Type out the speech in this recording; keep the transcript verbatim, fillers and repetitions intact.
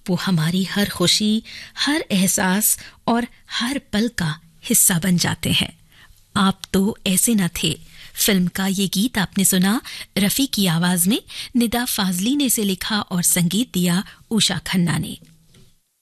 वो हमारी हर खुशी, हर एहसास और हर पल का हिस्सा बन जाते हैं। आप तो ऐसे न थे फिल्म का ये गीत आपने सुना रफ़ी की आवाज में, निदा फाजली ने इसे लिखा और संगीत दिया उषा खन्ना ने।